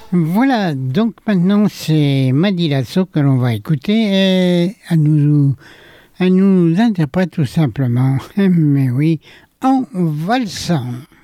Voilà, donc maintenant c'est Madi Lasso que l'on va écouter et elle nous interprète tout simplement, mais oui, en valsant.